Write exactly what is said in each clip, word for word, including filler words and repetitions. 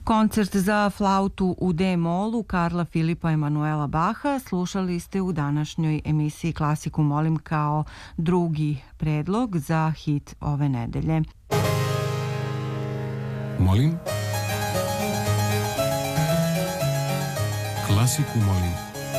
Koncert za flautu u D-molu Karla Filipa Emanuela Baha slušali ste u današnjoj emisiji Klasiku molim kao drugi predlog za hit ove nedelje. Molim? Klasiku molim.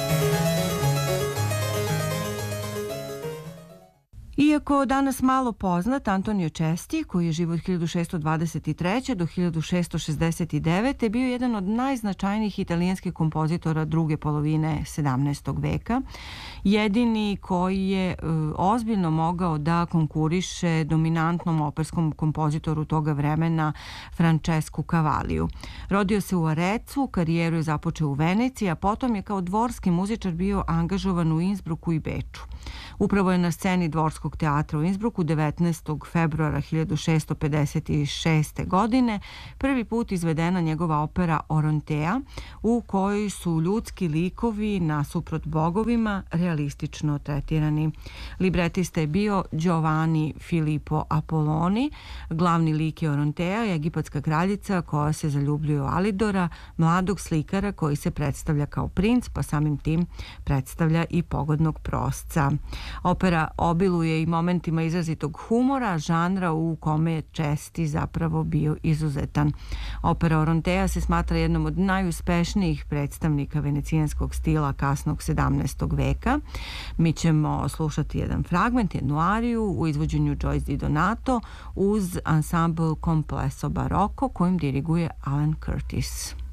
Iako danas malo poznat, Antonio Cesti, koji je živo od hiljadu šessto dvadeset treće do hiljadu šessto šezdeset devete bio jedan od najznačajnijih italijanskih kompozitora druge polovine sedamnaestog veka, jedini koji je e, ozbiljno mogao da konkuriše dominantnom operskom kompozitoru toga vremena Francesku Cavalliju. Rodio se u Arecu, karijeru je započeo u Veneciji, a potom je kao dvorski muzičar bio angažovan u Innsbrucku i Beču. Upravo je na sceni Dvorskog teatra u Innsbrucku devetnaestog februara hiljadu šessto pedeset šeste. godine prvi put izvedena njegova opera Orontea, u kojoj su ljudski likovi nasuprot bogovima realistično tretirani. Libretista je bio Giovanni Filippo Apolloni, glavni lik je Orontea, egipatska kraljica koja se zaljubljuje u Alidora, mladog slikara koji se predstavlja kao princ, pa samim tim predstavlja i pogodnog prosca. Opera obiluje i momentima izrazitog humora, žanra u kome je Cesti zapravo bio izuzetan. Opera Orontea se smatra jednom od najuspešnijih predstavnika venecijanskog stila kasnog sedamnaestog veka. Mi ćemo slušati jedan fragment, jednu ariju u izvođenju Joyce Di Donato uz ansambl Complesso Barocco kojim diriguje Alan Curtis.